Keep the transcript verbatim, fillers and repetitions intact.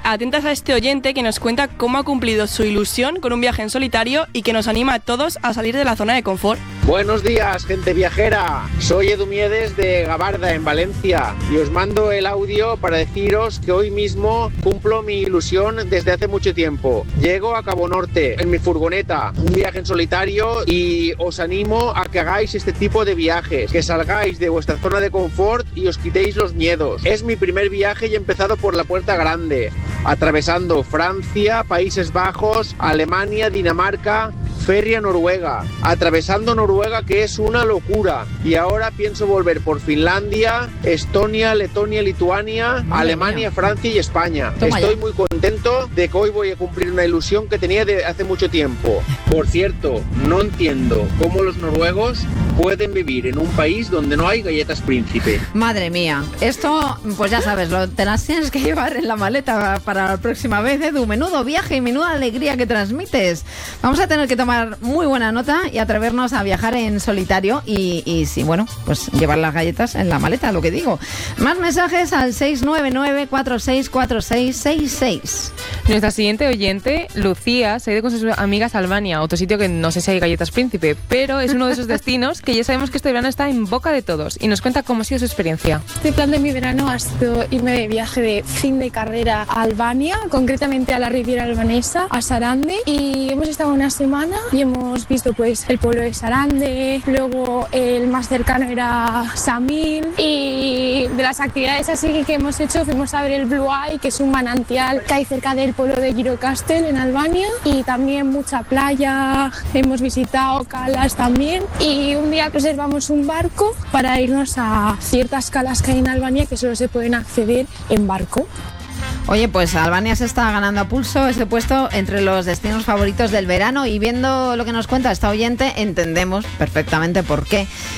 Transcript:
atentas a este oyente que nos cuenta cómo ha cumplido su ilusión con un viaje en solitario y que nos anima a todos a salir de la zona de confort. Buenos días, gente viajera. Soy Edu Miedes de Gabarda, en Valencia, y os mando el audio para deciros que hoy mismo cumplo mi ilusión desde hace mucho tiempo. Llego a Cabo Norte en mi furgoneta, un viaje en solitario, y os animo a que hagáis este tipo de viajes, que salgáis de vuestra zona de confort y os quitéis los miedos. Es mi primer viaje y he empezado por la puerta grande, atravesando Francia, Países Bajos, Alemania, Dinamarca, ferry a Noruega, atravesando Noruega, que es una locura, y ahora pienso volver por Finlandia, Estonia, Letonia, Lituania, Madre Alemania, mía. Francia y España. Toma Estoy ya. muy contento de que hoy voy a cumplir una ilusión que tenía de hace mucho tiempo. Por cierto, no entiendo cómo los noruegos pueden vivir en un país donde no hay galletas Príncipe. Madre mía, esto, pues ya sabes, lo, te las tienes que llevar en la maleta para la próxima vez, Edu. Menudo viaje y menuda alegría que transmites. Vamos a tener que tomar muy buena nota y atrevernos a viajar en solitario y, y sí, bueno, pues llevar las galletas en la maleta, lo que digo. Más mensajes al seis nueve nueve, cuatro seis cuatro seis seis seis. Nuestra siguiente oyente, Lucía, se ha ido con sus amigas a Albania, otro sitio que no sé si hay galletas Príncipe, pero es uno de esos destinos que ya sabemos que este verano está en boca de todos, y nos cuenta cómo ha sido su experiencia. Este plan de mi verano ha sido irme de viaje de fin de carrera a Albania, concretamente a la Riviera Albanesa, a Sarande, y hemos estado una semana y hemos visto pues el pueblo de Sarande, luego el más cercano era Samil, y de las actividades así que hemos hecho fuimos a ver el Blue Eye, que es un manantial que hay cerca del pueblo de Girocastel en Albania, y también mucha playa, hemos visitado calas también, y un día reservamos un barco para irnos a ciertas calas que hay en Albania que solo se pueden acceder en barco. Oye, pues Albania se está ganando a pulso este puesto entre los destinos favoritos del verano, y viendo lo que nos cuenta esta oyente entendemos perfectamente por qué.